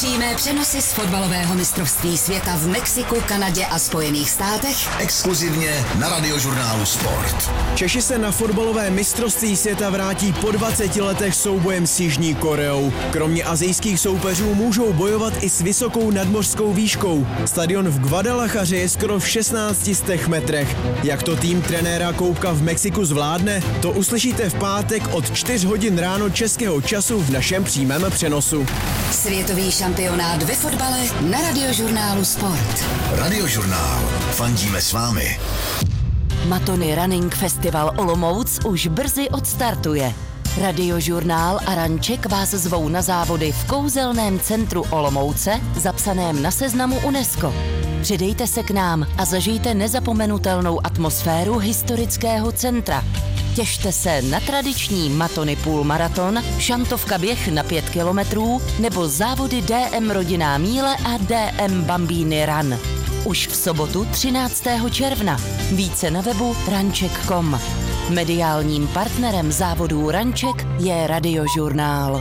Přímé přenosy z fotbalového mistrovství světa v Mexiku, Kanadě a Spojených státech. Exkluzivně na Radiožurnálu Sport. Češi se na fotbalové mistrovství světa vrátí po 20 letech soubojem s Jižní Koreou. Kromě asijských soupeřů můžou bojovat i s vysokou nadmořskou výškou. Stadion v Guadalajaře je skoro v 1600 metrech. Jak to tým trenéra Koubka v Mexiku zvládne, to uslyšíte v pátek od 4 hodin ráno českého času v našem přímém přenosu. Světový šampionát ve fotbale na Radiožurnálu Sport. Radiožurnál. Fandíme s vámi. Matony Running Festival Olomouc už brzy odstartuje. Radiožurnál a Ranček vás zvou na závody v kouzelném centru Olomouce, zapsaném na seznamu UNESCO. Přidejte se k nám a zažijte nezapomenutelnou atmosféru historického centra. Těšte se na tradiční Matony půlmaraton, šantovka běh na 5 kilometrů nebo závody DM Rodinná míle a DM Bambini Run. Už v sobotu 13. června. Více na webu ranček.com. Mediálním partnerem závodů Ranček je Radiožurnál.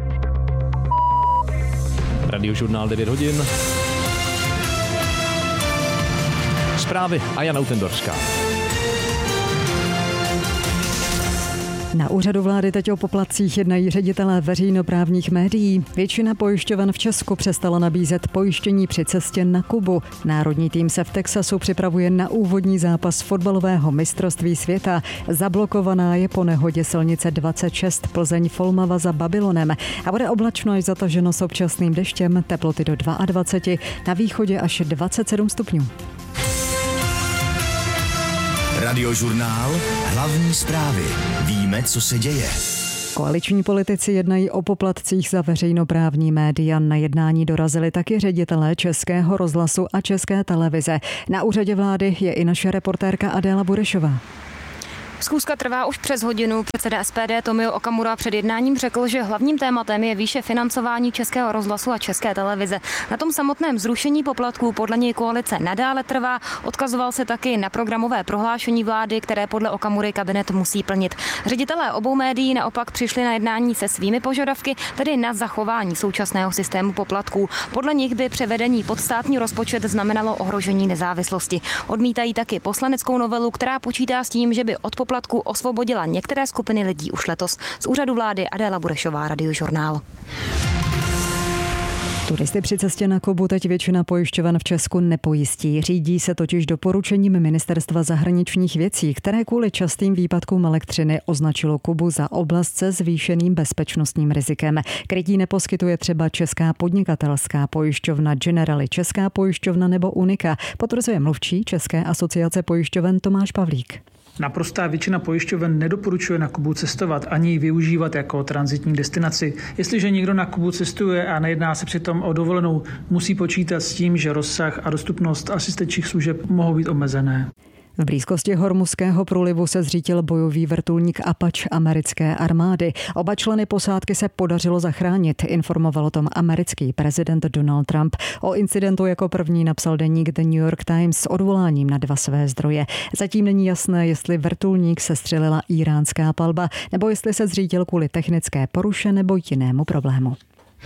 Radiožurnál 9 hodin. Zprávy a Jana Utendorská. Na úřadu vlády teď o poplatcích jednají ředitelé veřejnoprávních médií. Většina pojišťoven v Česku přestala nabízet pojištění při cestě na Kubu. Národní tým se v Texasu připravuje na úvodní zápas fotbalového mistrovství světa. Zablokovaná je po nehodě silnice 26 Plzeň-Folmava za Babylonem a bude oblačno až zataženo s občasným deštěm, teploty do 22, na východě až 27 stupňů. Radiožurnál. Hlavní zprávy. Víme, co se děje. Koaliční politici jednají o poplatcích za veřejnoprávní média. Na jednání dorazili taky ředitelé Českého rozhlasu a České televize. Na úřadě vlády je i naše reportérka Adéla Burešová. Schůzka trvá už přes hodinu. Předseda SPD Tomio Okamura před jednáním řekl, že hlavním tématem je výše financování Českého rozhlasu a České televize. Na tom samotném zrušení poplatků podle něj koalice nadále trvá. Odkazoval se taky na programové prohlášení vlády, které podle Okamury kabinet musí plnit. Ředitelé obou médií naopak přišli na jednání se svými požadavky, tedy na zachování současného systému poplatků. Podle nich by převedení pod státní rozpočet znamenalo ohrožení nezávislosti. Odmítají taky poslaneckou novelu, která počítá s tím, že by od poplatku osvobodila některé skupiny lidí už letos. Z úřadu vlády Adéla Burešová, Radiožurnál. Turisty při cestě na Kubu teď většina pojišťoven v Česku nepojistí. Řídí se totiž doporučením Ministerstva zahraničních věcí, které kvůli častým výpadkům elektřiny označilo Kubu za oblast se zvýšeným bezpečnostním rizikem. Krytí neposkytuje třeba Česká podnikatelská pojišťovna Generali, Česká pojišťovna nebo Unika, potvrzuje mluvčí České asociace pojišťoven Tomáš Pavlík. Naprostá většina pojišťoven nedoporučuje na Kubu cestovat ani ji využívat jako tranzitní destinaci. Jestliže někdo na Kubu cestuje a nejedná se přitom o dovolenou, musí počítat s tím, že rozsah a dostupnost asistenčních služeb mohou být omezené. V blízkosti Hormuzského průlivu se zřítil bojový vrtulník Apache americké armády. Oba členy posádky se podařilo zachránit, informoval o tom americký prezident Donald Trump. O incidentu jako první napsal deník The New York Times s odvoláním na 2 své zdroje. Zatím není jasné, jestli vrtulník sestřelila íránská palba, nebo jestli se zřítil kvůli technické poruše nebo jinému problému.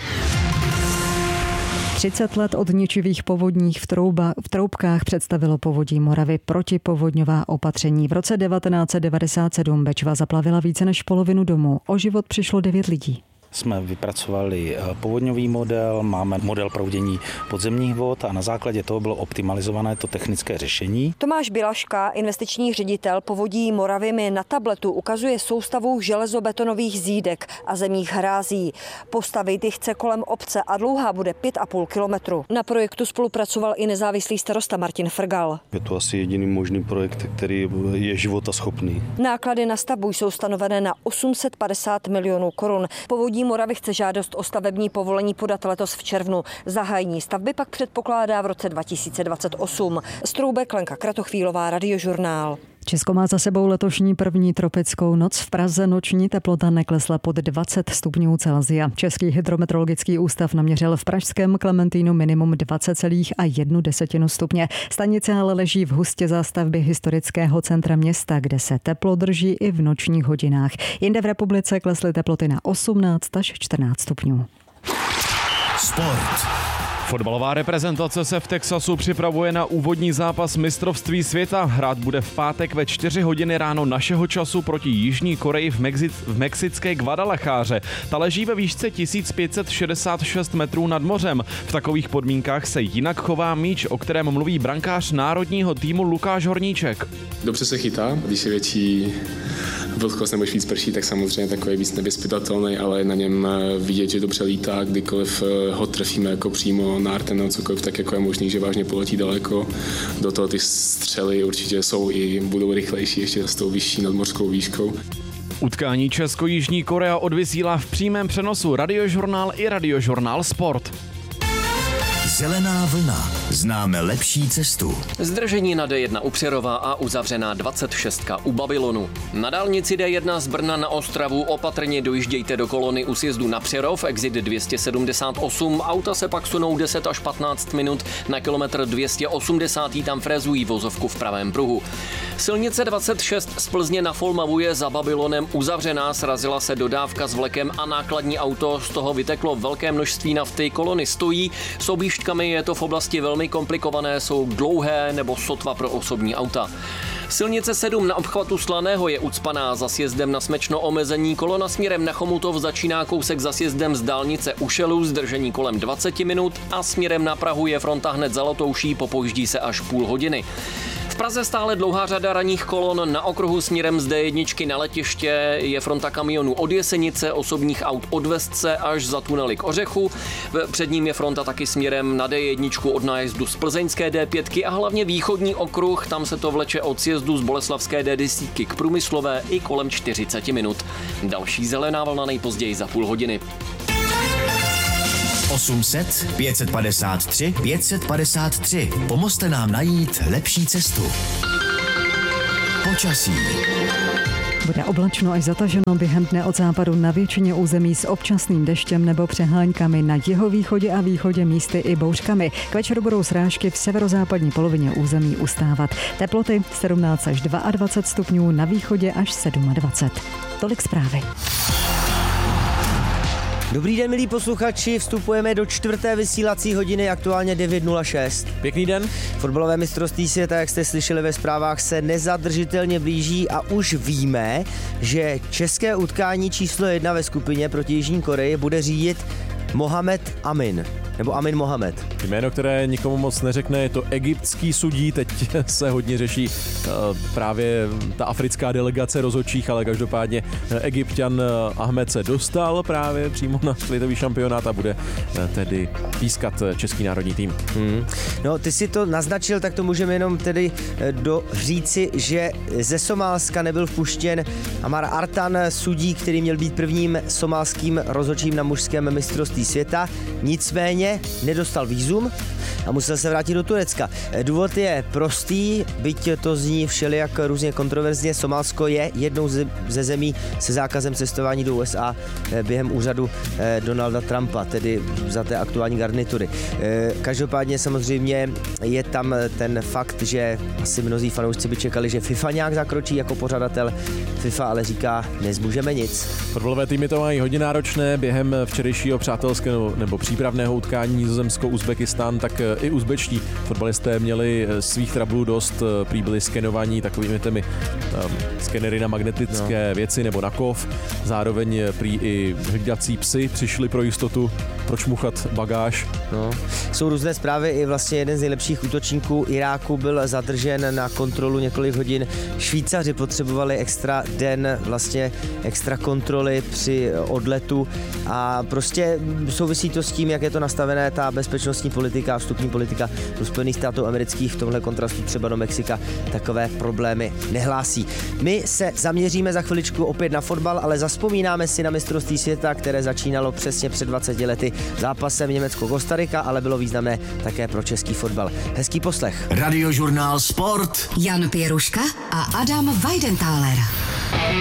30 let od ničivých povodních v Troubkách představilo Povodí Moravy protipovodňová opatření. V roce 1997 Bečva zaplavila více než polovinu domů. O život přišlo 9 lidí. Jsme vypracovali povodňový model, máme model proudění podzemních vod a na základě toho bylo optimalizované to technické řešení. Tomáš Bilaška, investiční ředitel Povodí Moravy, mi na tabletu ukazuje soustavu železobetonových zídek a zemních hrází. Postavit ji chce kolem obce a dlouhá bude 5,5 kilometru. Na projektu spolupracoval i nezávislý starosta Martin Frgal. Je to asi jediný možný projekt, který je životaschopný. Náklady na stavbu jsou stanovené na 850 milionů korun. Povodí Moravy chce žádost o stavební povolení podat letos v červnu. Zahájení stavby pak předpokládá v roce 2028. Z Troubek Lenka Kratochvílová, Radiožurnál. Česko má za sebou letošní první tropickou noc. V Praze noční teplota neklesla pod 20 stupňů Celsia. Český hydrometeorologický ústav naměřil v pražském Klementínu minimum 20,1 stupně. Stanice ale leží v hustě zástavby historického centra města, kde se teplo drží i v nočních hodinách. Jinde v republice klesly teploty na 18 až 14 stupňů. Sport. Fotbalová reprezentace se v Texasu připravuje na úvodní zápas mistrovství světa. Hrát bude v pátek ve 4 hodiny ráno našeho času proti Jižní Koreji v mexické Guadalajáře. Ta leží ve výšce 1566 metrů nad mořem. V takových podmínkách se jinak chová míč, o kterém mluví brankář národního týmu Lukáš Horníček. Dobře se chytá, když je větší vlhkost nebo víc prší, tak samozřejmě takový víc nevyzpytatelný, ale na něm vidět, že dobře lítá, kdykoliv ho trefíme jako přímo na arten nebo cokoliv, tak jako je možný, že vážně poletí daleko. Do toho ty střely určitě jsou i budou rychlejší ještě s tou vyšší nadmořskou výškou. Utkání Česko-Jižní Korea odvysílá v přímém přenosu Radiožurnál i Radiožurnál Sport. Zelená vlna. Známe lepší cestu. Zdržení na D1 u Přerova a uzavřená 26 u Babylonu. Na dálnici D1 z Brna na Ostravu opatrně dojíždějte do kolony u sjezdu na Přerov, exit 278. Auta se pak sunou 10 až 15 minut na kilometr 280. Tam frézují vozovku v pravém pruhu. Silnice 26 z Plzně na Folmavu je za Babylonem uzavřená, srazila se dodávka s vlekem a nákladní auto, z toho vyteklo velké množství nafty, kolony stojí, s objížďkami je to v oblasti velmi komplikované, jsou dlouhé nebo sotva pro osobní auta. Silnice 7 na obchvatu Slaného je ucpaná, za sjezdem na Smečno omezení, kolona směrem na Chomutov začíná kousek za sjezdem z dálnice u Šelu, zdržení kolem 20 minut a směrem na Prahu je fronta hned za Lotouší, popojíždí se až půl hodiny. V Praze stále dlouhá řada ranních kolon, na okruhu směrem z D1 na letiště je fronta kamionů od Jesenice, osobních aut od Vestce až za tunely k Ořechu. Před ním je fronta taky směrem na D1 od nájezdu z plzeňské D5 a hlavně východní okruh, tam se to vleče od sjezdu z boleslavské D10 k Průmyslové i kolem 40 minut. Další zelená vlna nejpozději za půl hodiny. 800 553 553. Pomozte nám najít lepší cestu. Počasí. Bude oblačno až zataženo během dne od západu na většině území s občasným deštěm nebo přehánkami, na jihovýchodě a východě místy i bouřkami. K večeru budou srážky v severozápadní polovině území ustávat. Teploty 17 až 22 stupňů, na východě až 27. Tolik zprávy. Dobrý den, milí posluchači, vstupujeme do 4. vysílací hodiny, aktuálně 9:06. Pěkný den. Fotbalové mistrovství světa, jak jste slyšeli ve zprávách, se nezadržitelně blíží a už víme, že české utkání číslo 1 ve skupině proti Jižní Koreji bude řídit Mohamed Amin. Nebo Amin Mohamed. Jméno, které nikomu moc neřekne, je to egyptský sudí, teď se hodně řeší právě ta africká delegace rozhodčích, ale každopádně Egypťan Ahmed se dostal právě přímo na světový šampionát a bude tedy pískat český národní tým. No, ty si to naznačil, tak to můžeme jenom tedy říci, že ze Somálska nebyl vpuštěn Amar Artan, sudí, který měl být prvním somálským rozhodčím na mužském mistrovství světa. Nicméně nedostal vízum a musel se vrátit do Turecka. Důvod je prostý, byť to zní všelijak různě kontroverzně. Somálsko je jednou ze zemí se zákazem cestování do USA během úřadu Donalda Trumpa, tedy za té aktuální garnitury. Každopádně samozřejmě je tam ten fakt, že asi mnozí fanoušci by čekali, že FIFA nějak zakročí jako pořadatel. FIFA ale říká, nezmůžeme nic. Fotbalové týmy to mají hodně náročné. Během včerejšího přátelského nebo přípravného utkání Nizozemsko-Uzbekistán, tak i uzbečtí fotbalisté měli svých trablů dost, prý byli skenovaní takovými těmi skenery na magnetické věci nebo na kov. Zároveň prý i hlídací psy přišli pro jistotu pročmuchat bagáž. No. Jsou různé zprávy, i vlastně jeden z nejlepších útočníků Iráku byl zadržen na kontrolu několik hodin. Švýcaři potřebovali extra den, vlastně extra kontroly při odletu a prostě souvisí to s tím, jak je to nastavené, ta bezpečnostní politika a vstupní politika do Spojených států amerických, v tomhle kontrastu třeba do Mexika takové problémy nehlásí. My se zaměříme za chviličku opět na fotbal, ale zazpomínáme si na mistrovství světa, které začínalo přesně před 20 lety zápasem Německo-Kostarika, ale bylo významné také pro český fotbal. Hezký poslech. Radiožurnál Sport. Jan Pěruška a Adam Weidenthaler.